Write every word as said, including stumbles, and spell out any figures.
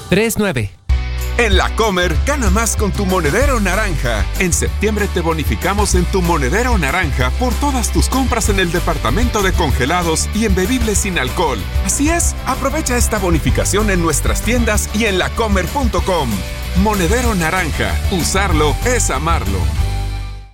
tres nueve. En La Comer, gana más con tu monedero naranja. En septiembre te bonificamos en tu monedero naranja por todas tus compras en el departamento de congelados y en bebibles sin alcohol. Así es, aprovecha esta bonificación en nuestras tiendas y en lacomer punto com. Monedero naranja, usarlo es amarlo.